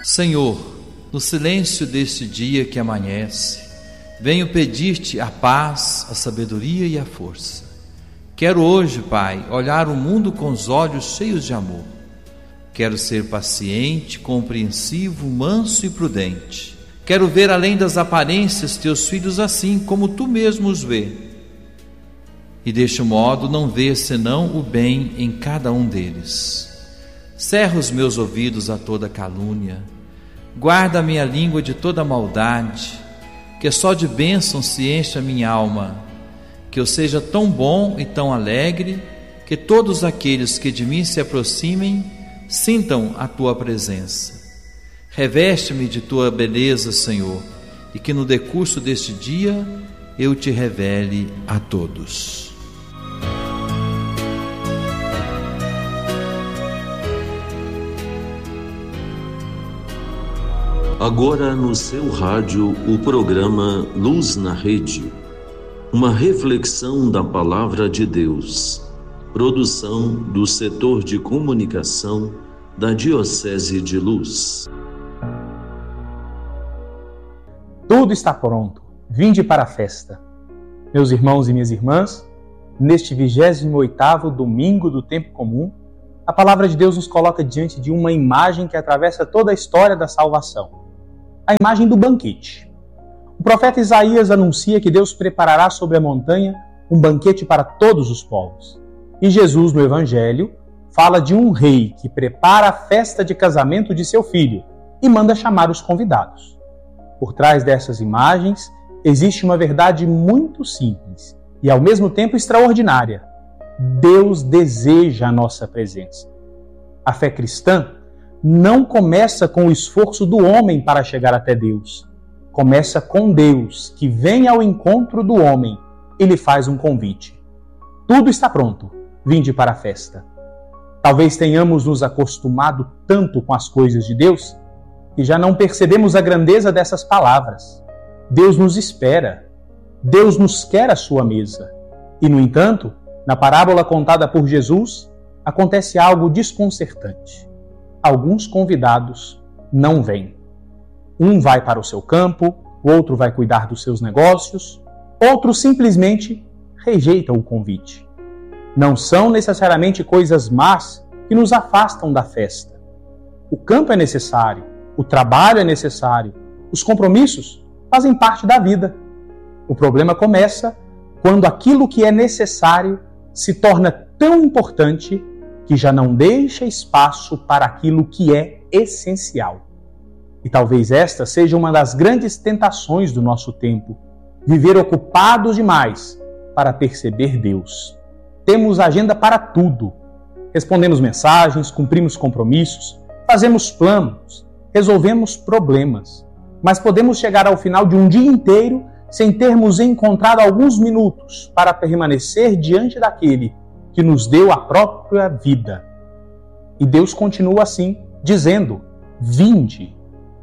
Senhor, no silêncio deste dia que amanhece, venho pedir-te a paz, a sabedoria e a força. Quero hoje, Pai, olhar o mundo com os olhos cheios de amor. Quero ser paciente, compreensivo, manso e prudente. Quero ver além das aparências teus filhos assim como tu mesmo os vê. E deste modo não ver senão o bem em cada um deles. Cerra os meus ouvidos a toda calúnia. Guarda a minha língua de toda maldade. Que só de bênção se enche a minha alma. Que eu seja tão bom e tão alegre, que todos aqueles que de mim se aproximem sintam a tua presença. Reveste-me de tua beleza, Senhor, e que no decurso deste dia eu te revele a todos. Agora no seu rádio, o programa Luz na Rede. Uma reflexão da Palavra de Deus. Produção do setor de comunicação da Diocese de Luz. Tudo está pronto. Vinde para a festa. Meus irmãos e minhas irmãs, neste 28º domingo do tempo comum, a Palavra de Deus nos coloca diante de uma imagem que atravessa toda a história da salvação. A imagem do banquete. O profeta Isaías anuncia que Deus preparará sobre a montanha um banquete para todos os povos. E Jesus, no Evangelho, fala de um rei que prepara a festa de casamento de seu filho e manda chamar os convidados. Por trás dessas imagens existe uma verdade muito simples e ao mesmo tempo extraordinária. Deus deseja a nossa presença. A fé cristã não começa com o esforço do homem para chegar até Deus. Começa com Deus, que vem ao encontro do homem e lhe faz um convite. Tudo está pronto, vinde para a festa. Talvez tenhamos nos acostumado tanto com as coisas de Deus que já não percebemos a grandeza dessas palavras. Deus nos espera. Deus nos quer à sua mesa. E, no entanto, na parábola contada por Jesus, acontece algo desconcertante. Alguns convidados não vêm. Um vai para o seu campo, o outro vai cuidar dos seus negócios, outro simplesmente rejeita o convite. Não são necessariamente coisas más que nos afastam da festa. O campo é necessário, o trabalho é necessário, os compromissos fazem parte da vida. O problema começa quando aquilo que é necessário se torna tão importante que já não deixa espaço para aquilo que é essencial. E talvez esta seja uma das grandes tentações do nosso tempo, viver ocupados demais para perceber Deus. Temos agenda para tudo. Respondemos mensagens, cumprimos compromissos, fazemos planos, resolvemos problemas. Mas podemos chegar ao final de um dia inteiro sem termos encontrado alguns minutos para permanecer diante daquele que nos deu a própria vida. E Deus continua assim, dizendo, vinde.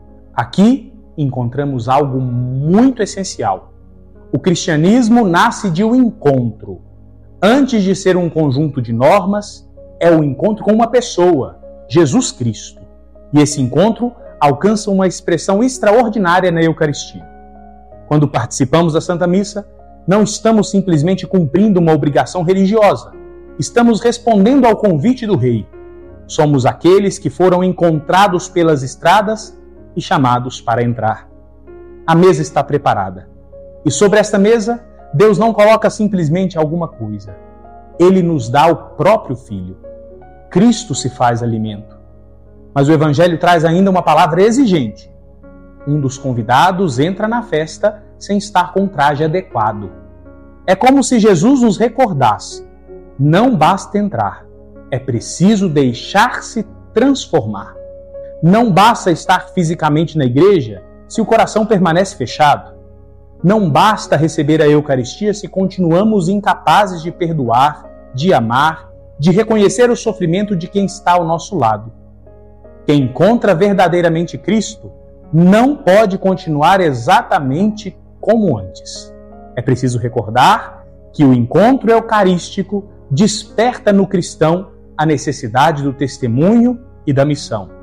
Aqui encontramos algo muito essencial. O cristianismo nasce de um encontro. Antes de ser um conjunto de normas, é o encontro com uma pessoa, Jesus Cristo. E esse encontro alcança uma expressão extraordinária na Eucaristia. Quando participamos da Santa Missa, não estamos simplesmente cumprindo uma obrigação religiosa. Estamos respondendo ao convite do Rei. Somos aqueles que foram encontrados pelas estradas e chamados para entrar. A mesa está preparada. E sobre esta mesa, Deus não coloca simplesmente alguma coisa. Ele nos dá o próprio Filho. Cristo se faz alimento. Mas o Evangelho traz ainda uma palavra exigente. Um dos convidados entra na festa sem estar com o traje adequado. É como se Jesus nos recordasse: não basta entrar, é preciso deixar-se transformar. Não basta estar fisicamente na igreja se o coração permanece fechado. Não basta receber a Eucaristia se continuamos incapazes de perdoar, de amar, de reconhecer o sofrimento de quem está ao nosso lado. Quem encontra verdadeiramente Cristo não pode continuar exatamente como antes. É preciso recordar que o encontro eucarístico desperta no cristão a necessidade do testemunho e da missão.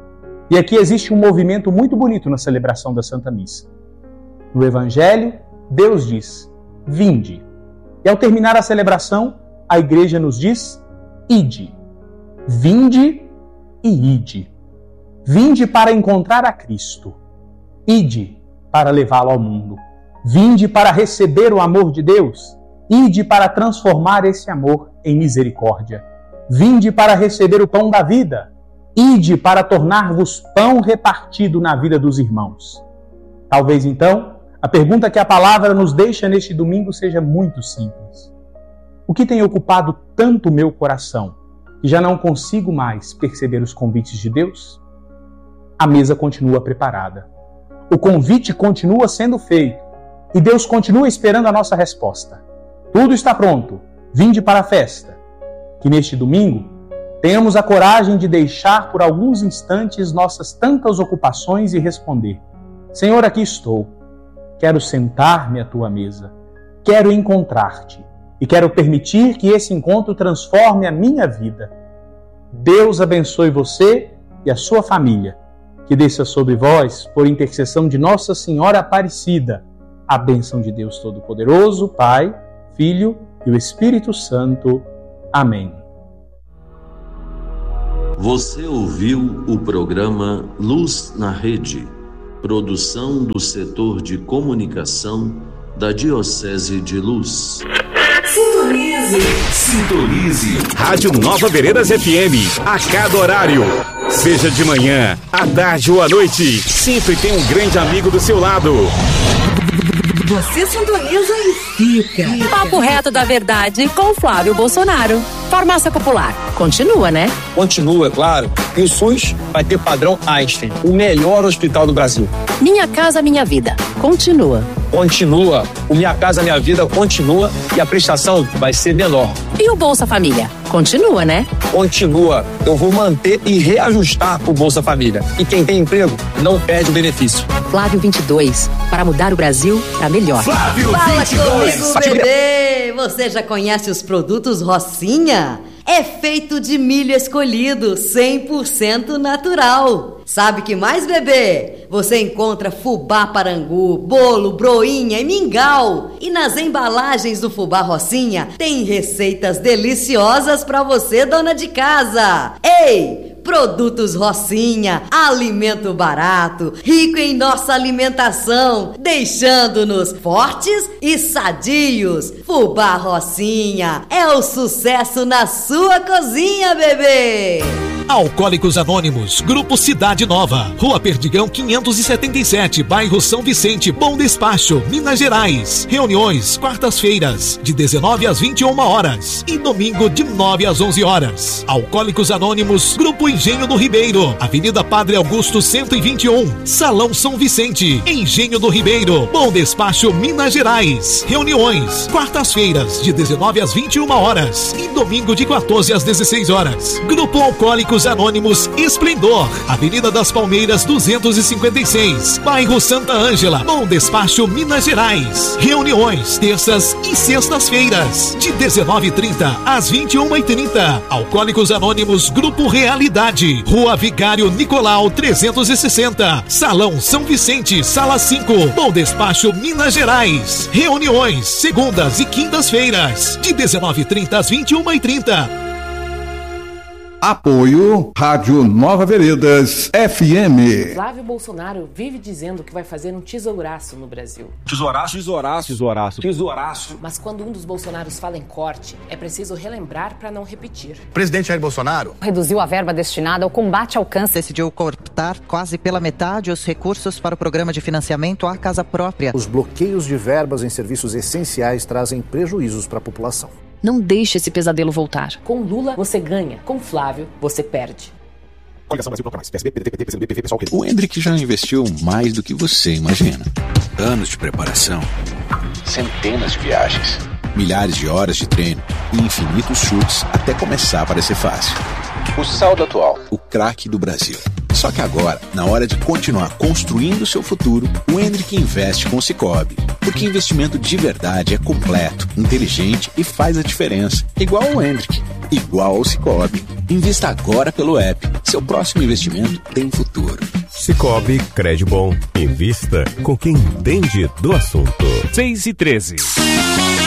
E aqui existe um movimento muito bonito na celebração da Santa Missa. No Evangelho, Deus diz: vinde. E ao terminar a celebração, a Igreja nos diz: ide. Vinde e ide. Vinde para encontrar a Cristo. Ide para levá-lo ao mundo. Vinde para receber o amor de Deus. Ide para transformar esse amor em misericórdia. Vinde para receber o pão da vida. Ide para tornar-vos pão repartido na vida dos irmãos. Talvez então, a pergunta que a palavra nos deixa neste domingo seja muito simples. O que tem ocupado tanto o meu coração que já não consigo mais perceber os convites de Deus? A mesa continua preparada. O convite continua sendo feito e Deus continua esperando a nossa resposta. Tudo está pronto. Vinde para a festa. Que neste domingo tenhamos a coragem de deixar por alguns instantes nossas tantas ocupações e responder: Senhor, aqui estou. Quero sentar-me à tua mesa. Quero encontrar-te. E quero permitir que esse encontro transforme a minha vida. Deus abençoe você e a sua família. Que desça sobre vós, por intercessão de Nossa Senhora Aparecida, a bênção de Deus Todo-Poderoso, Pai, Filho e o Espírito Santo. Amém. Você ouviu o programa Luz na Rede, produção do setor de comunicação da Diocese de Luz. Sintonize. Rádio Nova Veredas FM, a cada horário. Seja de manhã, à tarde ou à noite, sempre tem um grande amigo do seu lado. Você sintoniza e fica. Papo reto da verdade com Flávio Bolsonaro. Farmácia Popular. Continua, né? Continua, é claro. E o SUS vai ter padrão Einstein, o melhor hospital do Brasil. Minha Casa Minha Vida. Continua. Continua. O Minha Casa Minha Vida continua e a prestação vai ser menor. E o Bolsa Família? Continua, né? Continua. Eu vou manter e reajustar o Bolsa Família. E quem tem emprego não perde o benefício. Flávio 22. Para mudar o Brasil para melhor. Flávio Fala 22. comigo, bebê! Você já conhece os produtos Rocinha? É feito de milho escolhido, 100% natural. Sabe que mais, bebê? Você encontra fubá parangu, bolo, broinha e mingau. E nas embalagens do fubá Rocinha tem receitas deliciosas para você, dona de casa. Ei! Produtos Rocinha, alimento barato, rico em nossa alimentação, deixando-nos fortes e sadios. Fubá Rocinha é o sucesso na sua cozinha, bebê! Alcoólicos Anônimos, Grupo Cidade Nova, Rua Perdigão 577, bairro São Vicente, Bom Despacho, Minas Gerais. Reuniões quartas-feiras, de 19 às 21 horas e domingo de 9 às 11 horas. Alcoólicos Anônimos, Grupo Engenho do Ribeiro, Avenida Padre Augusto 121, Salão São Vicente, Engenho do Ribeiro, Bom Despacho, Minas Gerais. Reuniões quartas-feiras, de 19 às 21 horas e domingo de 14 às 16 horas. Grupo Alcoólicos Anônimos Esplendor, Avenida das Palmeiras 256, bairro Santa Ângela, Bom Despacho, Minas Gerais. Reuniões terças e sextas-feiras, de 19h30 às 21h30. Alcoólicos Anônimos Grupo Realidade, Rua Vigário Nicolau 360, Salão São Vicente, Sala 5, Bom Despacho, Minas Gerais. Reuniões segundas e quintas-feiras, de 19h30 às 21h30. Apoio Rádio Nova Veredas FM. Flávio Bolsonaro vive dizendo que vai fazer um tesouraço no Brasil. Tesouraço. Mas quando um dos Bolsonaros fala em corte, é preciso relembrar para não repetir. O presidente Jair Bolsonaro reduziu a verba destinada ao combate ao câncer. Decidiu cortar quase pela metade os recursos para o programa de financiamento à casa própria. Os bloqueios de verbas em serviços essenciais trazem prejuízos para a população. Não deixe esse pesadelo voltar. Com Lula, você ganha. Com Flávio, você perde. Coligação Brasil Bloco Mais. PSB, PDT, PT, PCdoB, PV, PSOL. O Hendrick já investiu mais do que você imagina. Anos de preparação, centenas de viagens, milhares de horas de treino e infinitos chutes até começar a parecer fácil. O saldo atual, o craque do Brasil. Só que agora, na hora de continuar construindo seu futuro, o Hendrick investe com o Sicoob. Porque investimento de verdade é completo, inteligente e faz a diferença. Igual ao Hendrick, igual ao Sicoob. Invista agora pelo app. Seu próximo investimento tem futuro. Cicobi Credibom. Invista com quem entende do assunto. 6:13.